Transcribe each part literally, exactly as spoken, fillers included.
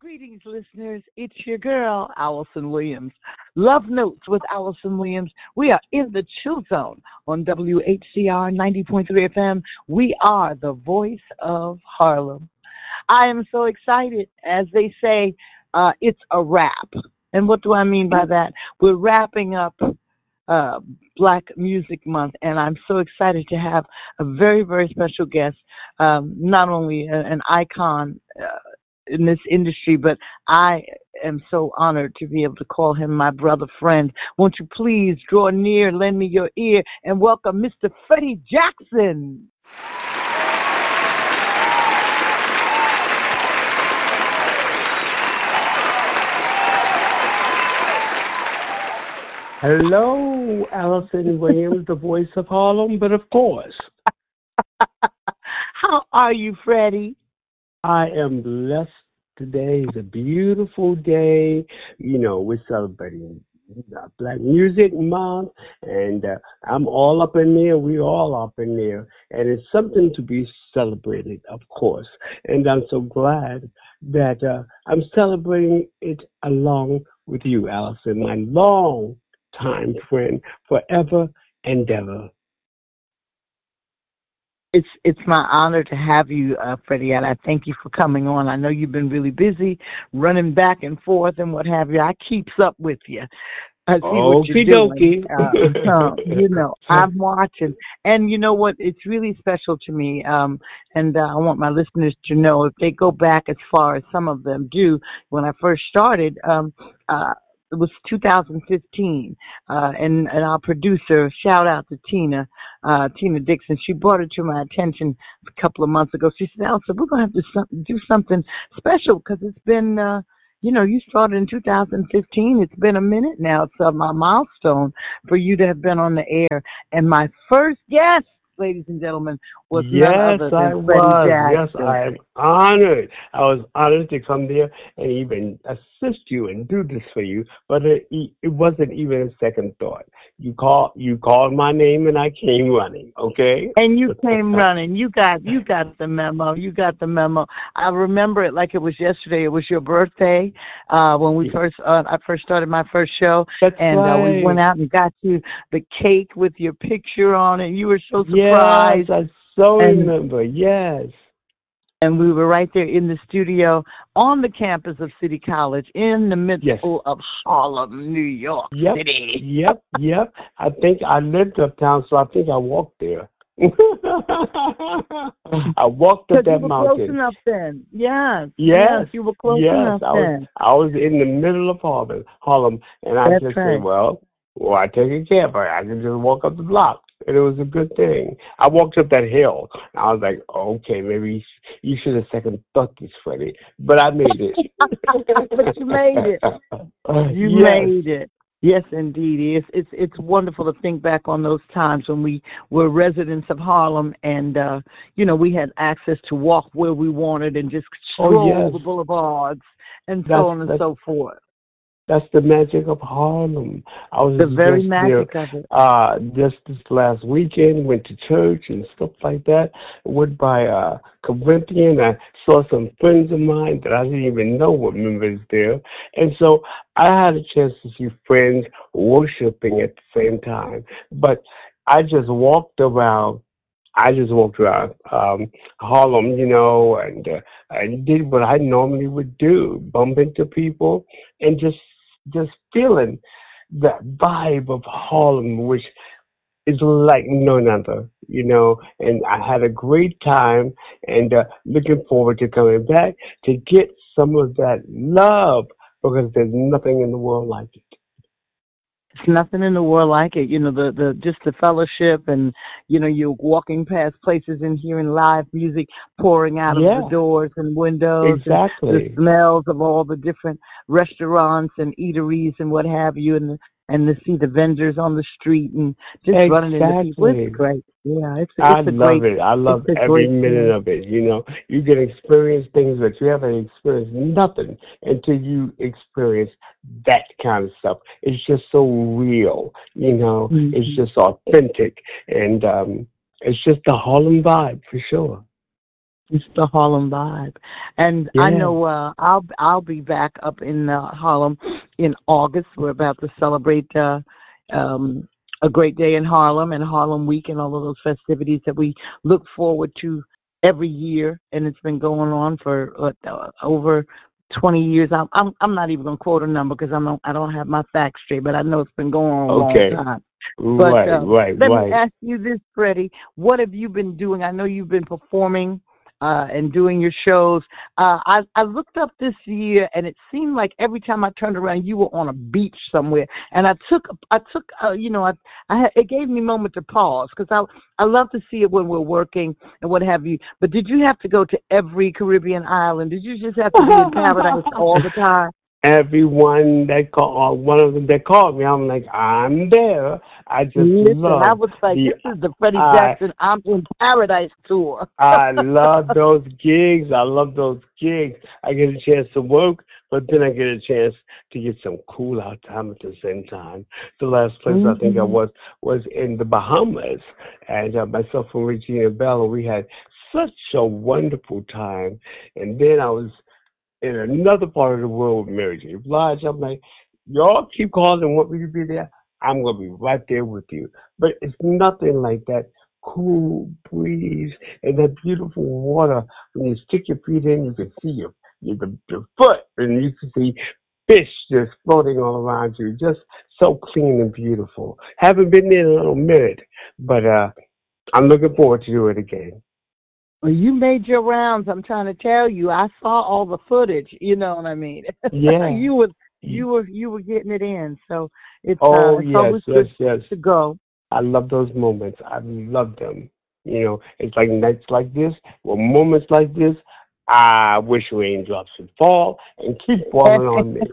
Greetings, listeners. It's your girl, Allison Williams. Love Notes with Allison Williams. We are in the chill zone on W H C R ninety point three F M. We are the voice of Harlem. I am so excited. As they say, uh, it's a wrap. And what do I mean by that? We're wrapping up uh, Black Music Month, and I'm so excited to have a very, very special guest, um, not only a, an icon uh, in this industry, but I am so honored to be able to call him my brother friend. Won't you please draw near, lend me your ear, and welcome Mister Freddie Jackson. Hello, Allison Williams, the voice of Harlem, but of course. How are you, Freddie? I am blessed. Today is a beautiful day. You know, we're celebrating Black Music Month, and uh, I'm all up in there. We're all up in there. And it's something to be celebrated, of course. And I'm so glad that uh, I'm celebrating it along with you, Allison, my long time friend, forever and ever. It's it's my honor to have you, uh, Freddie, and I thank you for coming on. I know you've been really busy running back and forth and what have you. I keeps up with you. I see what you're doing. Uh, uh, you know, I'm watching. And you know what? It's really special to me. Um, and uh, I want my listeners to know, if they go back as far as some of them do, when I first started, um, uh, it was two thousand fifteen, uh, and, and our producer, shout out to Tina, uh, Tina Dixon, she brought it to my attention a couple of months ago. She said, Elsa, we're going to have to some, do something special because it's been, uh, you know, you started in two thousand fifteen. It's been a minute now. It's uh, my milestone for you to have been on the air. And my first guest, ladies and gentlemen, was yes, none other than I Freddie was. Jackson. Yes, I am honored. I was honored to come there and even assist you and do this for you. But it, it wasn't even a second thought. You call, you called my name and I came running. Okay. And you came running. You got, you got the memo. You got the memo. I remember it like it was yesterday. It was your birthday uh, when we first, uh, I first started my first show. That's and right. uh, we went out and got you the cake with your picture on it. You were so surprised. Yes, I so and, remember. Yes. And we were right there in the studio on the campus of City College in the middle yes. of Harlem, New York yep. City. Yep, yep. I think I lived uptown, so I think I walked there. I walked up that you were mountain. Close enough then. Yes. Yes. Yes, you were close yes, enough I was, then. I was in the middle of Harlem, Harlem and I That's just right. said, well, well, I take a cab, but I can just walk up the block. And it was a good thing. I walked up that hill. And I was like, oh, okay, maybe you should have second thought this, Freddie. But I made it. But you made it. You yes. made it. Yes, indeed. It's it's it's wonderful to think back on those times when we were residents of Harlem, and uh, you know, we had access to walk where we wanted and just stroll oh, yes. the boulevards and that's, so on and so forth. That's the magic of Harlem. I was the very just magic there, of it. Uh, just this last weekend, went to church and stuff like that. Went by uh, Corinthian. I saw some friends of mine that I didn't even know were members there. And so I had a chance to see friends worshiping at the same time. But I just walked around. I just walked around um, Harlem, you know, and uh, I did what I normally would do, bump into people and just just feeling that vibe of Harlem, which is like none other, you know. And I had a great time, and uh, looking forward to coming back to get some of that love, because there's nothing in the world like it. It's nothing in the world like it. You know, the, the just the fellowship, and, you know, you're walking past places and hearing live music pouring out yeah. of the doors and windows. Exactly. And the smells of all the different restaurants and eateries and what have you, and and to see the vendors on the street and just exactly. running into people. It's great. Yeah, it's, it's I a love great, it. I love every minute of it. You know, you can experience things that you haven't experienced nothing until you experience that kind of stuff. It's just so real. You know, mm-hmm. It's just authentic, and um, it's just the Harlem vibe for sure. It's the Harlem vibe, and I Yeah. know uh, I'll I'll be back up in uh, Harlem in August. We're about to celebrate uh, um, a great day in Harlem and Harlem Week and all of those festivities that we look forward to every year, and it's been going on for uh, over twenty years. I'm I'm I'm not even gonna quote a number because I'm not, I don't have my facts straight, but I know it's been going on a long Okay. time. But Right, uh, right, let me right. ask you this, Freddie. What have you been doing? I know you've been performing uh, and doing your shows. Uh, I, I looked up this year, and it seemed like every time I turned around, you were on a beach somewhere. And I took, I took, uh, you know, I, I had, it gave me a moment to pause because I, I love to see it when we're working and what have you. But did you have to go to every Caribbean island? Did you just have to be in paradise all the time? Everyone that called, one of them that called me, I'm like, I'm there. I just Listen, I love was like, the, this is the Freddie I, Jackson I'm in Paradise tour. I love those gigs. I love those gigs. I get a chance to work, but then I get a chance to get some cool out time at the same time. The last place I think I Mm-hmm. was was in the Bahamas, and uh, myself and Regina Bell, we had such a wonderful time. And then I was in another part of the world with Mary J. Blige. I'm like, y'all keep calling and want me to be there. I'm gonna be right there with you. But it's nothing like that cool breeze and that beautiful water. When you stick your feet in, you can see your your, the, your foot, and you can see fish just floating all around you. Just so clean and beautiful. Haven't been there in a little minute, but uh, I'm looking forward to do it again. Well, you made your rounds. I'm trying to tell you. I saw all the footage. You know what I mean? Yeah. you were you were you were getting it in. So it's uh Oh it's yes, always yes, good yes. to go. I love those moments. I love them. You know, it's like nights like this, or moments like this. I wish raindrops would fall and keep falling on me.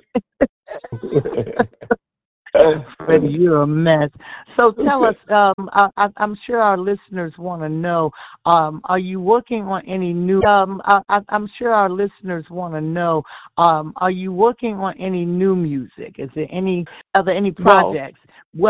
Oh, Freddie, you're a mess. So tell us. Um, I, I, I'm sure our listeners want to know. Um, are you working on any new? Um, I, I, I'm sure our listeners want to know. Um, are you working on any new music? Is there any? Are there any Well, projects?